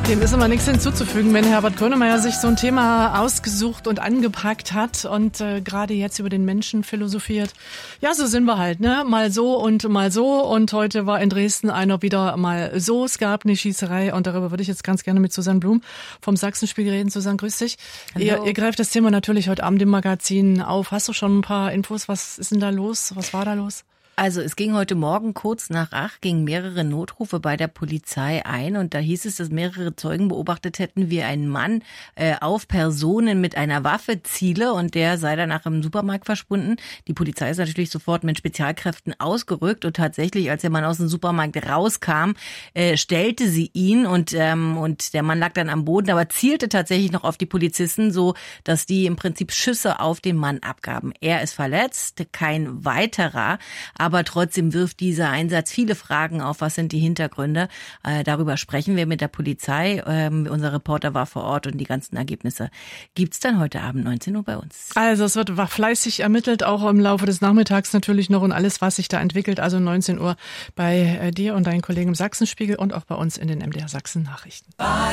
Dem ist immer nichts hinzuzufügen, wenn Herbert Grönemeyer sich so ein Thema ausgesucht und angepackt hat und gerade jetzt über den Menschen philosophiert. Ja, so sind wir halt, ne? Mal so und mal so. Und heute war in Dresden einer wieder mal so. Es gab eine Schießerei und darüber würde ich jetzt ganz gerne mit Susanne Blum vom Sachsenspiegel reden. Susanne, grüß dich. Ihr greift das Thema natürlich heute Abend im Magazin auf. Hast du schon ein paar Infos? Was ist denn da los? Was war da los? Also es ging heute Morgen kurz nach 8, gingen mehrere Notrufe bei der Polizei ein und da hieß es, dass mehrere Zeugen beobachtet hätten, wie ein Mann auf Personen mit einer Waffe ziele und der sei danach im Supermarkt verschwunden. Die Polizei ist natürlich sofort mit Spezialkräften ausgerückt und tatsächlich, als der Mann aus dem Supermarkt rauskam, stellte sie ihn und der Mann lag dann am Boden, aber zielte tatsächlich noch auf die Polizisten, so dass die im Prinzip Schüsse auf den Mann abgaben. Er ist verletzt, kein weiterer, aber trotzdem wirft dieser Einsatz viele Fragen auf. Was sind die Hintergründe? Darüber sprechen wir mit der Polizei. Unser Reporter war vor Ort und die ganzen Ergebnisse gibt's dann heute Abend 19 Uhr bei uns. Also es wird fleißig ermittelt, auch im Laufe des Nachmittags natürlich noch und alles, was sich da entwickelt. Also 19 Uhr bei dir und deinen Kollegen im Sachsenspiegel und auch bei uns in den MDR Sachsen Nachrichten.